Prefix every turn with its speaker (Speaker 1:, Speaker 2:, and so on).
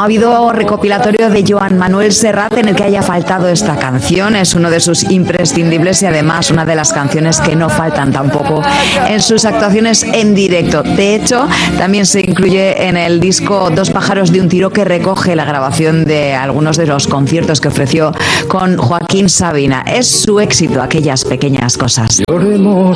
Speaker 1: habido recopilatorio de Joan Manuel Serrat en el que haya faltado esta canción. Es uno de sus imprescindibles y además una de las canciones que no faltan tampoco en sus actuaciones en directo. De hecho, también se incluye en el disco Dos pájaros de un tiro, que recoge la grabación de algunos de los conciertos que ofreció con Joaquín Sabina. Es su éxito, Aquellas pequeñas cosas.
Speaker 2: Lloremos